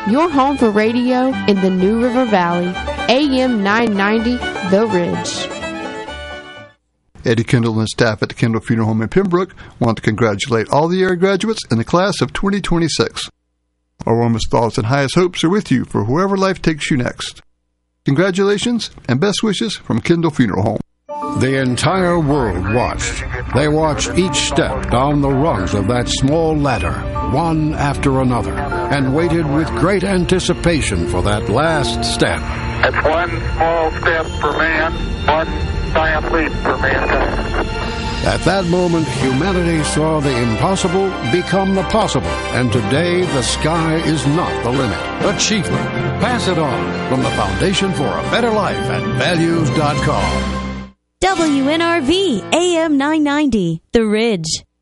your home for radio in the New River Valley. AM 990, The Ridge. Eddie Kendall and staff at the Kendall Funeral Home in Pembroke want to congratulate all the area graduates in the class of 2026. Our warmest thoughts and highest hopes are with you for wherever life takes you next. Congratulations and best wishes from Kendall Funeral Home. The entire world watched. They watched each step down the rungs of that small ladder, one after another, and waited with great anticipation for that last step. It's one small step for man, one giant leap for mankind. At that moment, humanity saw the impossible become the possible, and today the sky is not the limit. Achievement. Pass it on from the Foundation for a Better Life at values.com. WNRV AM 990, The Ridge.